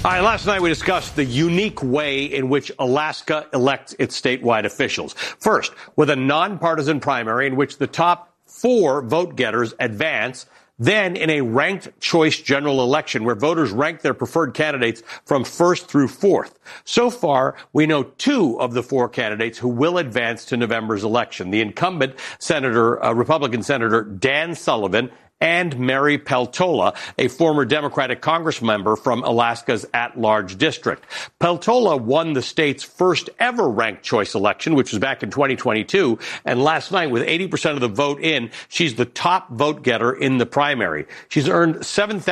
All right, last night we discussed the unique way in which Alaska elects its statewide officials. First, with a nonpartisan primary in which the top 4 vote getters advance. Then in a ranked choice general election where voters rank their preferred candidates from 1st through 4th. So far, we know 2 of the 4 candidates who will advance to November's election. The incumbent Republican Senator Dan Sullivan and Mary Peltola, a former Democratic Congress member from Alaska's at-large district. Peltola won the state's first ever ranked choice election, which was back in 2022. And last night, with 80% of the vote in, she's the top vote getter in the primary. She's earned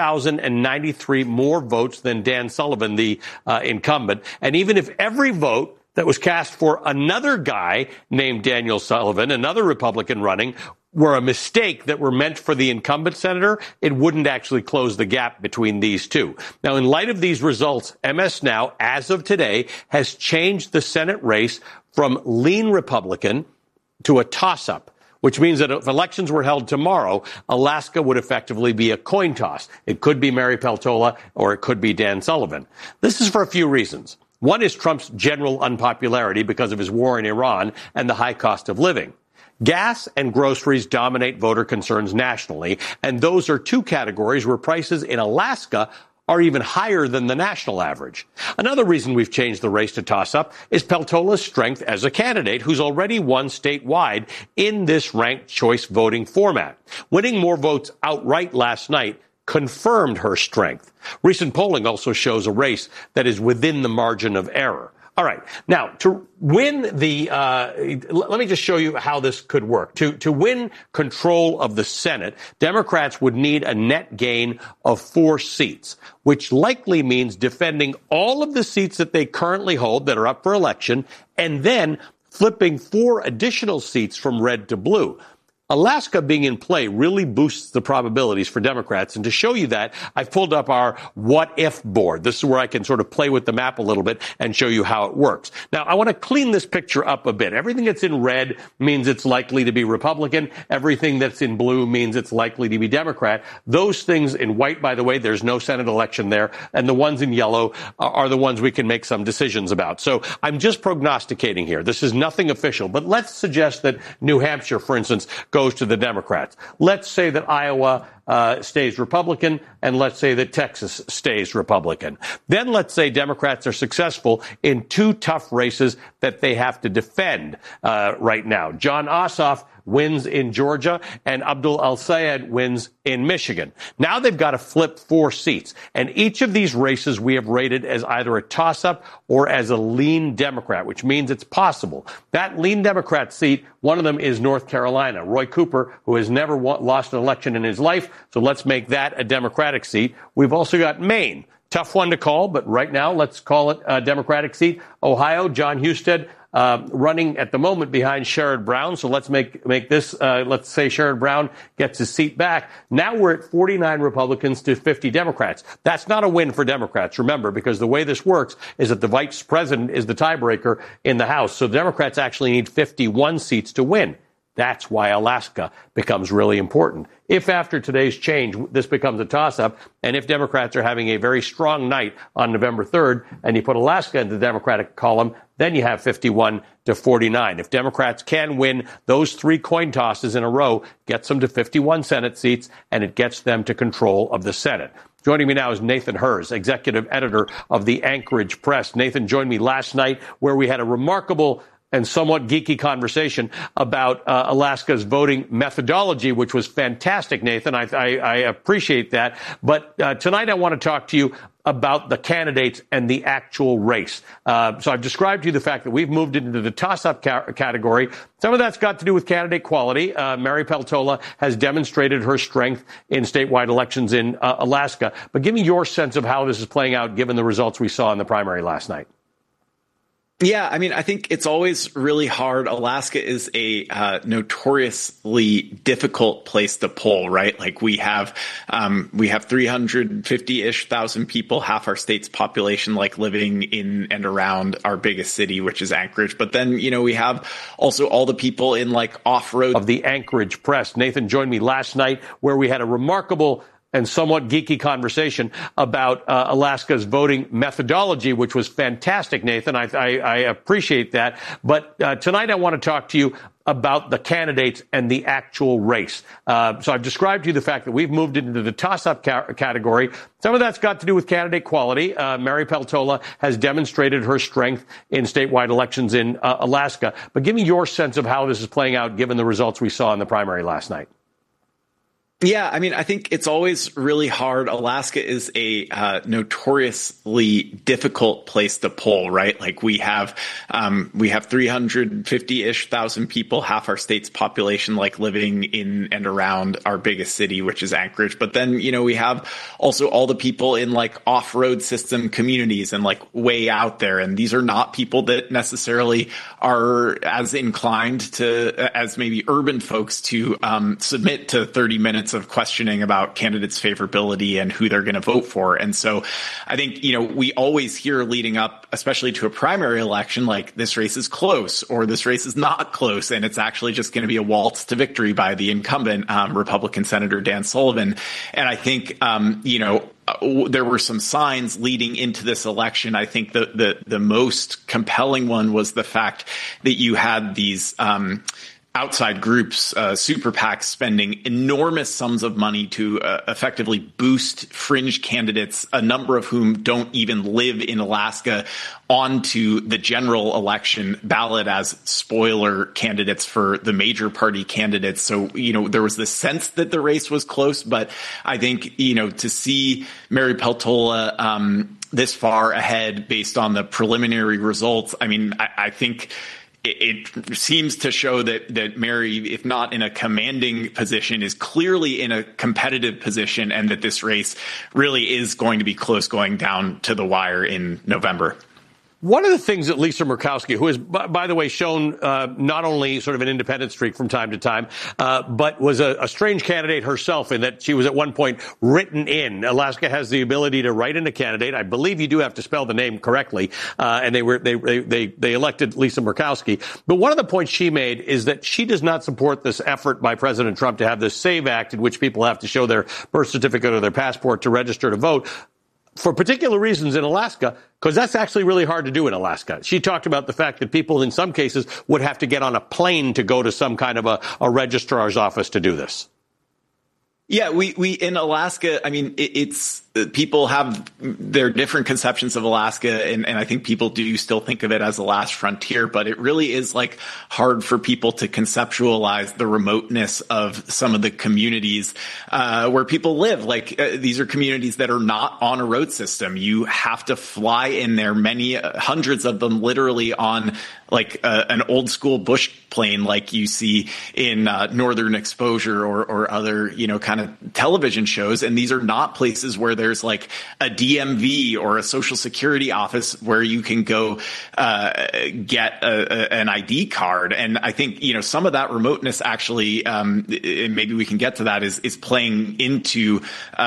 7,093 more votes than Dan Sullivan, the incumbent. And even if every vote that was cast for another guy named Daniel Sullivan, another Republican running, were a mistake that were meant for the incumbent senator, it wouldn't actually close the gap between these two. Now, in light of these results, MS Now, as of today, has changed the Senate race from lean Republican to a toss-up, which means that if elections were held tomorrow, Alaska would effectively be a coin toss. It could be Mary Peltola or it could be Dan Sullivan. This is for a few reasons. One is Trump's general unpopularity because of his war in Iran and the high cost of living. Gas and groceries dominate voter concerns nationally, and those are 2 categories where prices in Alaska are even higher than the national average. Another reason we've changed the race to toss-up is Peltola's strength as a candidate who's already won statewide in this ranked choice voting format. Winning more votes outright last night confirmed her strength. Recent polling also shows a race that is within the margin of error. All right. Now, to win let me just show you how this could work. To win control of the Senate, Democrats would need a net gain of 4 seats, which likely means defending all of the seats that they currently hold that are up for election and then flipping 4 additional seats from red to blue. Alaska being in play really boosts the probabilities for Democrats. And to show you that, I've pulled up our what-if board. This is where I can sort of play with the map a little bit and show you how it works. Now, I want to clean this picture up a bit. Everything that's in red means it's likely to be Republican. Everything that's in blue means it's likely to be Democrat. Those things in white, by the way, there's no Senate election there. And the ones in yellow are the ones we can make some decisions about. So I'm just prognosticating here. This is nothing official. But let's suggest that New Hampshire, for instance, goes to the Democrats. Let's say that Iowa stays Republican, and let's say that Texas stays Republican. Then let's say Democrats are successful in 2 tough races that they have to defend right now. Jon Ossoff wins in Georgia, and Abdul El-Sayed wins in Michigan. Now they've got to flip 4 seats, and each of these races we have rated as either a toss-up or as a lean Democrat, which means it's possible. That lean Democrat seat, one of them is North Carolina. Roy Cooper, who has never lost an election in his life, so let's make that a Democratic seat. We've also got Maine. Tough one to call, but right now let's call it a Democratic seat. Ohio, John Husted, running at the moment behind Sherrod Brown. So let's make this, let's say Sherrod Brown gets his seat back. Now we're at 49 Republicans to 50 Democrats. That's not a win for Democrats, remember, because the way this works is that the vice president is the tiebreaker in the House. So Democrats actually need 51 seats to win. That's why Alaska becomes really important. If after today's change, this becomes a toss-up, and if Democrats are having a very strong night on November 3rd, and you put Alaska in the Democratic column, then you have 51 to 49. If Democrats can win those 3 coin tosses in a row, gets them to 51 Senate seats, and it gets them to control of the Senate. Joining me now is Nathan Herz, executive editor of the Anchorage Press. Nathan joined me last night where we had a remarkable and somewhat geeky conversation about Alaska's voting methodology, which was fantastic, Nathan. I appreciate that. But tonight I want to talk to you about the candidates and the actual race. So I've described to you the fact that we've moved into the toss-up category. Some of that's got to do with candidate quality. Mary Peltola has demonstrated her strength in statewide elections in Alaska. But give me your sense of how this is playing out, given the results we saw in the primary last night. Yeah, I mean, I think it's always really hard. Alaska is a notoriously difficult place to poll, right? Like we have 350-ish thousand people, half our state's population, like living in and around our biggest city, which is Anchorage. But then, we have also all the people in like off-road. Of the Anchorage Press. Nathan joined me last night where we had a remarkable and somewhat geeky conversation about Alaska's voting methodology, which was fantastic, Nathan. I appreciate that. But tonight I want to talk to you about the candidates and the actual race. So I've described to you the fact that we've moved into the toss-up category. Some of that's got to do with candidate quality. Mary Peltola has demonstrated her strength in statewide elections in Alaska. But give me your sense of how this is playing out, given the results we saw in the primary last night. Yeah, I mean, I think it's always really hard. Alaska is a notoriously difficult place to poll, right? Like we have 350-ish thousand people, half our state's population, like living in and around our biggest city, which is Anchorage. But then, we have also all the people in like off-road system communities and like way out there. And these are not people that necessarily are as inclined to, as maybe urban folks to submit to 30 minutes of questioning about candidates' favorability and who they're going to vote for. And so I think, we always hear leading up, especially to a primary election, like this race is close or this race is not close. And it's actually just going to be a waltz to victory by the incumbent Republican Senator Dan Sullivan. And I think, there were some signs leading into this election. I think the most compelling one was the fact that you had these outside groups, super PACs spending enormous sums of money to effectively boost fringe candidates, a number of whom don't even live in Alaska, onto the general election ballot as spoiler candidates for the major party candidates. So, there was this sense that the race was close, but I think, to see Mary Peltola this far ahead based on the preliminary results, I mean, I think it seems to show that Mary, if not in a commanding position, is clearly in a competitive position, and that this race really is going to be close going down to the wire in November. One of the things that Lisa Murkowski, who has, by the way, shown not only sort of an independent streak from time to time, but was a strange candidate herself in that she was at one point written in. Alaska has the ability to write in a candidate. I believe you do have to spell the name correctly, and they elected Lisa Murkowski. But one of the points she made is that she does not support this effort by President Trump to have this SAVE Act in which people have to show their birth certificate or their passport to register to vote, for particular reasons in Alaska, because that's actually really hard to do in Alaska. She talked about the fact that people in some cases would have to get on a plane to go to some kind of a registrar's office to do this. Yeah, we in Alaska, I mean, it's people have their different conceptions of Alaska, and I think people do still think of it as the last frontier, but it really is like hard for people to conceptualize the remoteness of some of the communities where people live. Like these are communities that are not on a road system. You have to fly in there, many hundreds of them literally on like an old school bush plane like you see in Northern Exposure or other, kind of television shows. And these are not places where there's like a DMV or a social security office where you can go get an ID card. And I think, some of that remoteness actually, and maybe we can get to that, is playing into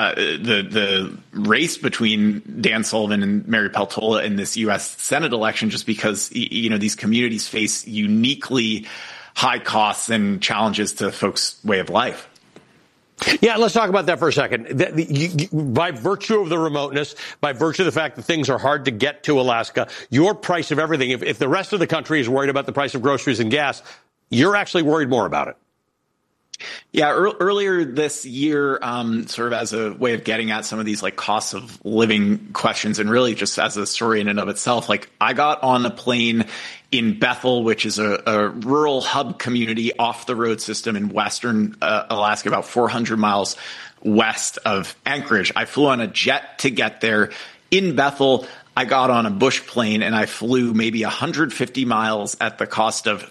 the race between Dan Sullivan and Mary Peltola in this U.S. Senate election, just because, these communities face uniquely high costs and challenges to folks' way of life. Yeah, let's talk about that for a second. By virtue of the remoteness, by virtue of the fact that things are hard to get to Alaska, your price of everything, if the rest of the country is worried about the price of groceries and gas, you're actually worried more about it. Yeah, earlier this year, sort of as a way of getting at some of these like costs of living questions, and really just as a story in and of itself, like I got on a plane in Bethel, which is a rural hub community off the road system in western Alaska, about 400 miles west of Anchorage. I flew on a jet to get there. In Bethel, I got on a bush plane and I flew maybe 150 miles at the cost of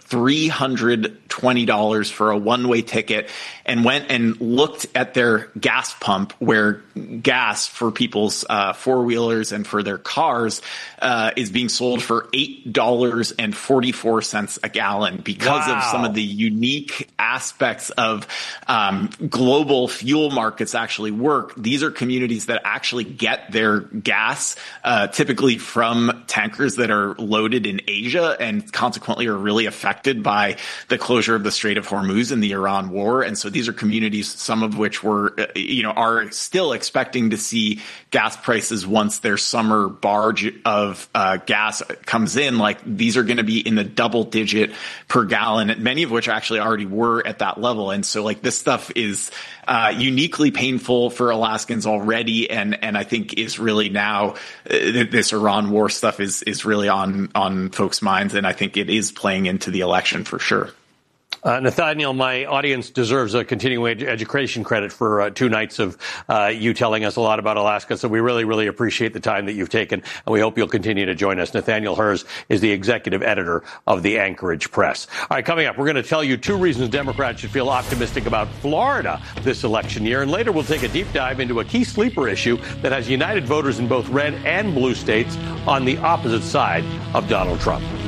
$320 for a one-way ticket, and went and looked at their gas pump where gas for people's four-wheelers and for their cars is being sold for $8.44 a gallon because of some of the unique aspects of global fuel markets actually work. These are communities that actually get their gas typically typically from tankers that are loaded in Asia and consequently are really affected by the closure of the Strait of Hormuz and the Iran war. And so these are communities, some of which were, are still expecting to see gas prices once their summer barge of gas comes in. Like, these are going to be in the double digit per gallon, many of which actually already were at that level. And so like this stuff is uniquely painful for Alaskans already, and I think is really now this Iran war stuff is really on folks' minds, and I think it is playing into the election for sure. Nathaniel, my audience deserves a continuing education credit for 2 nights of you telling us a lot about Alaska. So we really, really appreciate the time that you've taken, and we hope you'll continue to join us. Nathaniel Herz is the executive editor of the Anchorage Press. All right, coming up, we're going to tell you 2 reasons Democrats should feel optimistic about Florida this election year. And later, we'll take a deep dive into a key sleeper issue that has united voters in both red and blue states on the opposite side of Donald Trump.